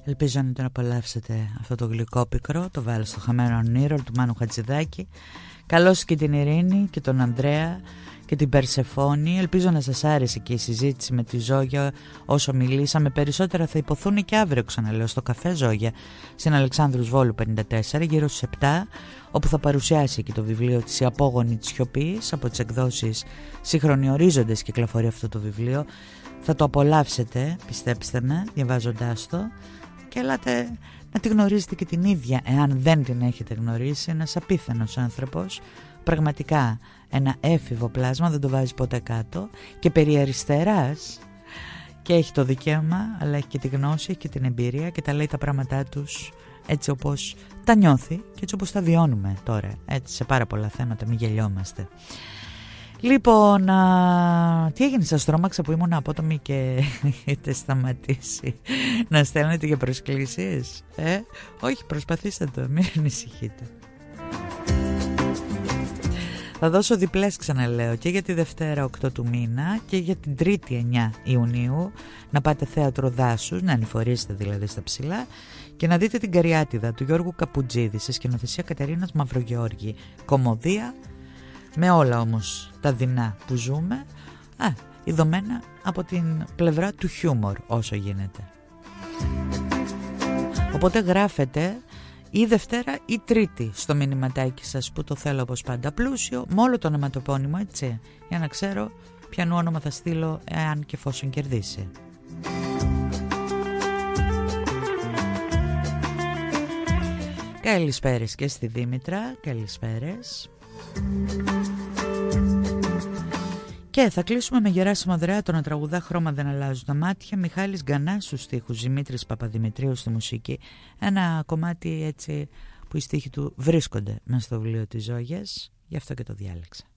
Ελπίζω να τον απολαύσετε αυτό το γλυκό πικρό. Το βάλω στο Χαμένο όνειρο του Μάνου Χατζηδάκη. Καλώς και την Ειρήνη και τον Ανδρέα και την Περσεφόνη. Ελπίζω να σας άρεσε και η συζήτηση με τη Ζόγια όσο μιλήσαμε. Περισσότερα θα υποθούν και αύριο, ξαναλέω, στο καφέ Ζόγια στην Αλεξάνδρους Βόλου 54 γύρω στις 7, όπου θα παρουσιάσει και το βιβλίο της «Η Απόγονη της Σιωπής» από τις εκδόσεις Σύγχρονοι Ορίζοντες. Κυκλοφορεί αυτό το βιβλίο. Θα το απολαύσετε, πιστέψτε με, διαβάζοντάς το, και ελάτε να τη γνωρίζετε και την ίδια, εάν δεν την έχετε γνωρίσει. Ένας απίθανος άνθρωπος, πραγματικά ένα έφηβο πλάσμα, δεν το βάζει ποτέ κάτω, και περί αριστεράς, και έχει το δικαίωμα, αλλά έχει και τη γνώση, έχει και την εμπειρία και τα λέει τα πράγματά τους έτσι όπως τα νιώθει και έτσι όπως τα βιώνουμε τώρα, έτσι, σε πάρα πολλά θέματα, μην γελιόμαστε. Λοιπόν, τι έγινε, σας τρόμαξα που ήμουν απότομη και έχετε σταματήσει να στέλνετε για προσκλήσεις? Όχι, προσπαθήστε το, μην ανησυχείτε. Θα δώσω διπλές, ξαναλέω, και για τη Δευτέρα 8 του μήνα και για την Τρίτη 9 Ιουνίου. Να πάτε θέατρο Δάσους, να ανηφορήσετε δηλαδή στα ψηλά, και να δείτε την Καριάτιδα του Γιώργου Καπουτζίδη σε σκηνοθεσία Κατερίνας Μαυρογεώργη. Κωμωδία, με όλα όμως τα δεινά που ζούμε, ειδωμένα από την πλευρά του χιούμορ όσο γίνεται. Οπότε γράφετε ή Δευτέρα ή Τρίτη στο μηνυματάκι σας, που το θέλω όπως πάντα πλούσιο, με όλο το ονοματοπώνυμο, έτσι, για να ξέρω ποιανού όνομα θα στείλω εάν και εφόσον κερδίσει. Καλησπέρες και στη Δήμητρα, καλησπέρες. Και θα κλείσουμε με Γεράσιμο Ανδρεάτο να τραγουδά «Χρώμα δεν αλλάζουν τα μάτια», Μιχάλης Γκανάς στους στίχους, Δημήτρης Παπαδημητρίου στη μουσική. Ένα κομμάτι έτσι που οι στίχοι του βρίσκονται μέσα στο βιβλίο της Ζόγιας, γι' αυτό και το διάλεξα.